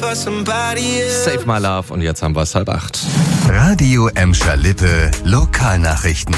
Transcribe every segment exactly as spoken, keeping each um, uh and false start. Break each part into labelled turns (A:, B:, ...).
A: Save My Love und jetzt haben wir es halb acht.
B: Radio Emscher Lippe Lokalnachrichten.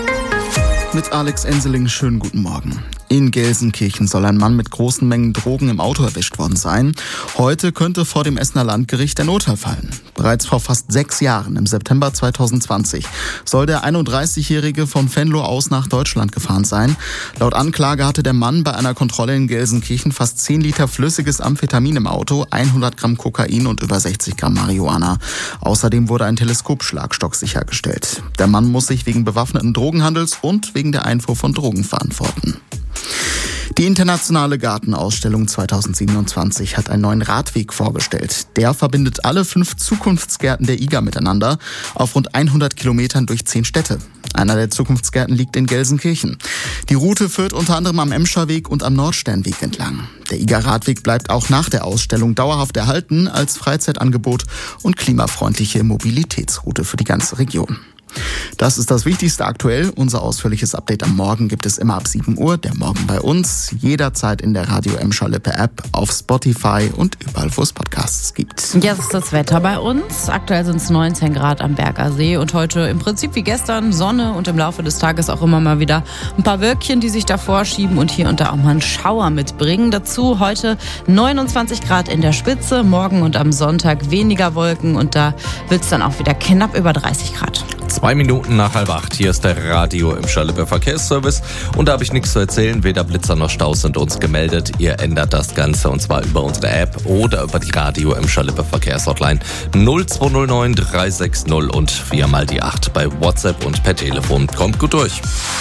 C: Mit Alex Enseling, schönen guten Morgen. In Gelsenkirchen soll ein Mann mit großen Mengen Drogen im Auto erwischt worden sein. Heute könnte vor dem Essener Landgericht der Urteil fallen. Bereits vor fast sechs Jahren, im September zweitausendzwanzig, soll der einunddreißigjährige von Venlo aus nach Deutschland gefahren sein. Laut Anklage hatte der Mann bei einer Kontrolle in Gelsenkirchen fast zehn Liter flüssiges Amphetamin im Auto, hundert Gramm Kokain und über sechzig Gramm Marihuana. Außerdem wurde ein Teleskopschlagstock sichergestellt. Der Mann muss sich wegen bewaffneten Drogenhandels und wegen der Einfuhr von Drogen verantworten. Die internationale Gartenausstellung zweitausendsiebenundzwanzig hat einen neuen Radweg vorgestellt. Der verbindet alle fünf Zukunftsgärten der I G A miteinander auf rund hundert Kilometern durch zehn Städte. Einer der Zukunftsgärten liegt in Gelsenkirchen. Die Route führt unter anderem am Emscherweg und am Nordsternweg entlang. Der I G A-Radweg bleibt auch nach der Ausstellung dauerhaft erhalten als Freizeitangebot und klimafreundliche Mobilitätsroute für die ganze Region. Das ist das Wichtigste aktuell. Unser ausführliches Update am Morgen gibt es immer ab sieben Uhr. Der Morgen bei uns, jederzeit in der Radio Emscher Lippe App, auf Spotify und überall, wo es Podcasts gibt.
D: Jetzt ist das Wetter bei uns. Aktuell sind es neunzehn Grad am Berger See und heute im Prinzip wie gestern Sonne und im Laufe des Tages auch immer mal wieder ein paar Wölkchen, die sich davor schieben und hier und da auch mal einen Schauer mitbringen. Dazu heute neunundzwanzig Grad in der Spitze, morgen und am Sonntag weniger Wolken und da wird es dann auch wieder knapp über dreißig Grad.
A: Zwei Minuten nach halb acht. Hier ist der Radio Emscher Lippe Verkehrsservice. Und da habe ich nichts zu erzählen. Weder Blitzer noch Staus sind uns gemeldet. Ihr ändert das Ganze und zwar über unsere App oder über die Radio Emscher Lippe Verkehrshotline null zwei null neun drei sechs null und viermal die acht bei WhatsApp und per Telefon. Kommt gut durch.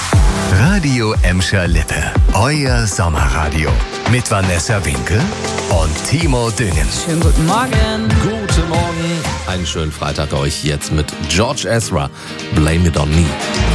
B: Radio Emscher Lippe, euer Sommerradio. Mit Vanessa Winkel und Timo Düngens.
D: Schönen guten Morgen.
A: Guten Morgen. Einen schönen Freitag euch jetzt mit George Ezra. Blame It On Me.